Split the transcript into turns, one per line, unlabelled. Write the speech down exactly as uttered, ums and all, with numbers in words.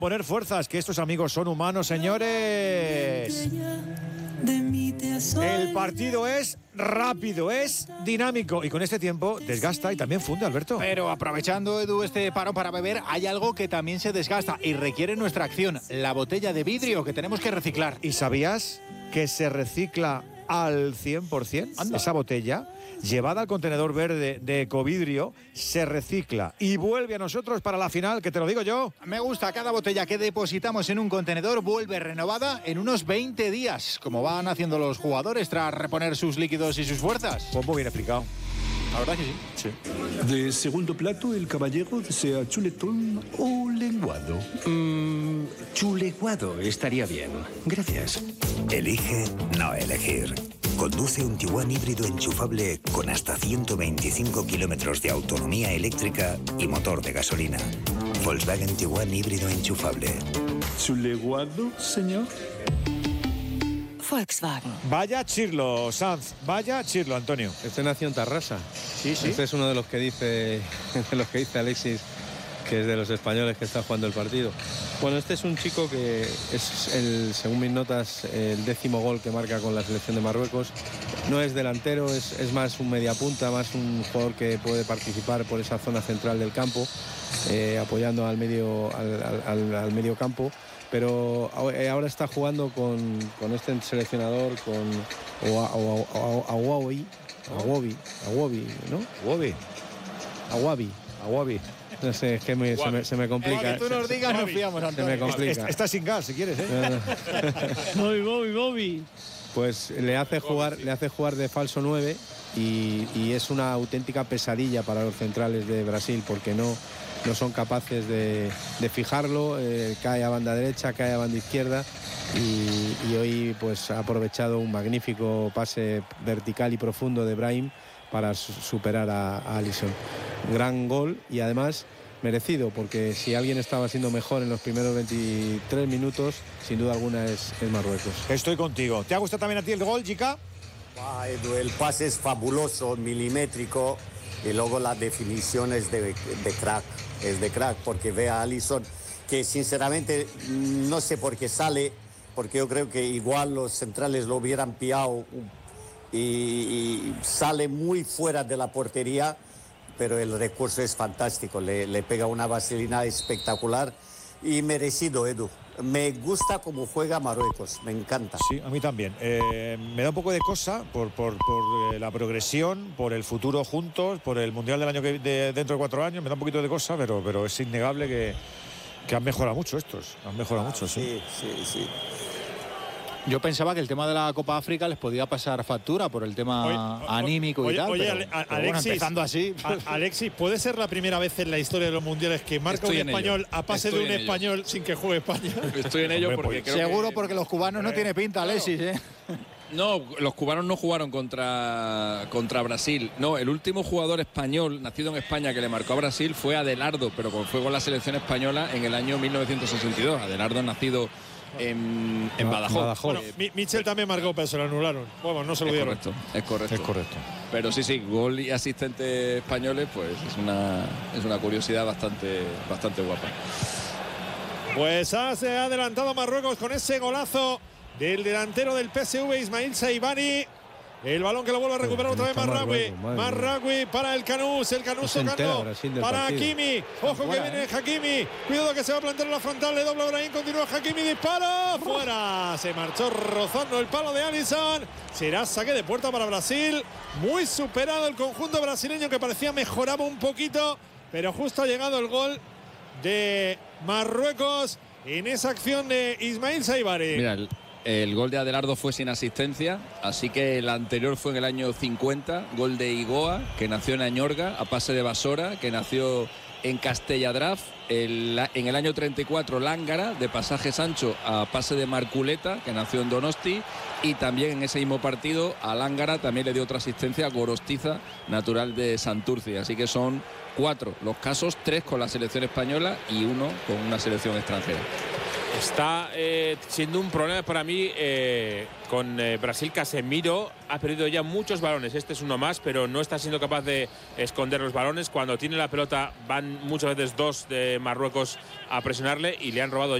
Poner fuerzas, que estos amigos son humanos, señores. El partido es rápido, es dinámico y con este tiempo desgasta y también funde, Alberto.
Pero aprovechando, Edu, este paro para beber, hay algo que también se desgasta y requiere nuestra acción, la botella de vidrio que tenemos que reciclar.
¿Y sabías que se recicla al cien por ciento? Anda. Esa botella, llevada al contenedor verde de Ecovidrio, se recicla y vuelve a nosotros para la final, que te lo digo yo.
Me gusta, cada botella que depositamos en un contenedor vuelve renovada en unos veinte días, como van haciendo los jugadores tras reponer sus líquidos y sus fuerzas.
Pues muy bien explicado.
La verdad que sí.
Sí.
De segundo plato, el caballero desea chuletón o lenguado.
Mm, chuleguado estaría bien. Gracias.
Elige no elegir. Conduce un Tiguan híbrido enchufable con hasta ciento veinticinco kilómetros de autonomía eléctrica y motor de gasolina. Volkswagen Tiguan híbrido enchufable.
¿Chuleguado, señor?
Volkswagen.
Vaya chirlo, Sanz. Vaya chirlo, Antonio.
Este nació en Tarrasa.
Sí, sí.
Este es uno de los que dice, de los que dice Alexis, que es de los españoles que está jugando el partido. Bueno, este es un chico que es, el, según mis notas, el décimo gol que marca con la selección de Marruecos. No es delantero, es, es más un mediapunta, más un jugador que puede participar por esa zona central del campo, eh, apoyando al medio, al, al, al, al medio campo. Pero ahora está jugando con, con este seleccionador, con Awabi, Awabi, Awabi, ¿no?
Awabi.
Awabi.
Awabi.
No sé, es que me, se, me, se me complica.
Que tú nos digas, nos fiamos,
Se me complica.
Está, está sin gas, si quieres, ¿eh?
Bobby, Bobby, Bobby. Pues le hace jugar, le hace jugar de falso nueve y, y es una auténtica pesadilla para los centrales de Brasil porque no, no son capaces de, de fijarlo, eh, cae a banda derecha, cae a banda izquierda y, y hoy pues ha aprovechado un magnífico pase vertical y profundo de Brahim para superar a, a Alisson. Gran gol y además merecido, porque si alguien estaba siendo mejor en los primeros veintitrés minutos, sin duda alguna es, es Marruecos.
Estoy contigo. ¿Te ha gustado también a ti el gol, Jica?
Ah, Edu, el pase es fabuloso, milimétrico, y luego la definición es de, de crack, es de crack, porque ve a Alisson, que sinceramente no sé por qué sale, porque yo creo que igual los centrales lo hubieran pillado y, y sale muy fuera de la portería, pero el recurso es fantástico, le, le pega una vaselina espectacular y merecido, Edu. Me gusta cómo juega Marruecos, me encanta.
Sí, a mí también. Eh, me da un poco de cosa por, por, por eh, la progresión, por el futuro juntos, por el Mundial del año que de, dentro de cuatro años, me da un poquito de cosa, pero, pero es innegable que, que han mejorado mucho estos, han mejorado ah, mucho, sí.
Sí, sí, sí.
Yo pensaba que el tema de la Copa África les podía pasar factura por el tema oye, anímico
oye,
y tal.
Oye,
pero,
Ale,
pero
Alexis,
bueno, empezando así.
A, Alexis, ¿puede ser la primera vez en la historia de los mundiales que marca
Estoy
un español
ello.
a pase
Estoy
de un español ello. sin que juegue España?
Estoy en ello
Hombre,
porque
pues,
creo
seguro
que...
porque los cubanos no eh, tiene pinta, Alexis, ¿eh?
No, los cubanos no jugaron contra, contra Brasil. No, el último jugador español nacido en España que le marcó a Brasil fue Adelardo, pero fue con la selección española en el año mil novecientos sesenta y dos. Adelardo nacido en, en Badajoz.
Badajoz. Bueno, eh, Michel también marcó, pero se lo anularon. Bueno, no se lo
es
dieron.
Correcto, es correcto.
Es correcto.
Pero sí, sí, gol y asistente españoles, pues es una, es una curiosidad bastante, bastante guapa.
Pues ha adelantado Marruecos con ese golazo del delantero del P S V, Ismail Saibani. El balón que lo vuelve a recuperar otra vez Marragüi. Marragüi para el Canús. El Canús tocando para Hakimi. Ojo que viene Hakimi. Cuidado que se va a plantar en la frontal. Le dobla Brahim. Continúa Hakimi. Dispara. Fuera. Se marchó rozando el palo de Alisson. Será saque de puerta para Brasil. Muy superado el conjunto brasileño que parecía mejoraba un poquito. Pero justo ha llegado el gol de Marruecos en esa acción de Ismail Saibari.
Mira, el, el gol de Adelardo fue sin asistencia, así que el anterior fue en el año cincuenta, gol de Igoa, que nació en Añorga, a pase de Basora, que nació en Castelladraf, el, en el año treinta y cuatro Lángara, de Pasaje Sancho, a pase de Marculeta, que nació en Donosti, y también en ese mismo partido a Lángara también le dio otra asistencia a Gorostiza, natural de Santurce, así que son cuatro los casos, tres con la selección española y uno con una selección extranjera.
Está eh, siendo un problema para mí eh, con eh, Brasil. Casemiro ha perdido ya muchos balones. Este es uno más, pero no está siendo capaz de esconder los balones. Cuando tiene la pelota van muchas veces dos de Marruecos a presionarle y le han robado